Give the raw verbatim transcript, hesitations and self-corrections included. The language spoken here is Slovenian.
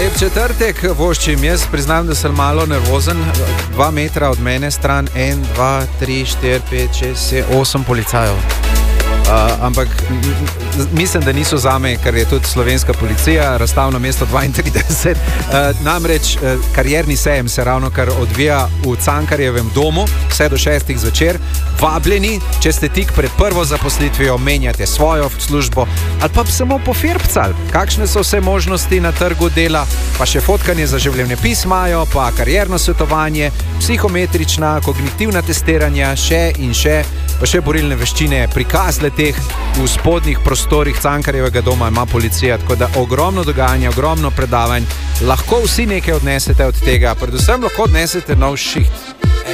Lep četrtek, voščim, jaz priznam, da sem malo nervozen. Dva metra od mene stran, en, dva, tri, štiri, pet, šest, sedem, osem policajev. Uh, ampak mislim, da niso zame, ker je tudi slovenska policija, razstavno mesto dvaintrideset. Uh, namreč uh, karierni sejem se ravno kar odvija v Cankarjevem domu, vse do šestih zvečer. Vabljeni, če ste tik pred prvo zaposlitvijo, menjate svojo službo ali pa samo pofirpcal. Kakšne so vse možnosti na trgu dela, pa še fotkanje za življenjepis imajo, pa karierno svetovanje, psihometrična, kognitivna testiranja, še in še, pa še borilne veščine, prikaz leteh v spodnjih prostorih Cankarjevega doma ima policija, tako da ogromno dogajanja, ogromno predavanj, lahko vsi nekaj odnesete od tega, predvsem lahko odnesete nov šiht.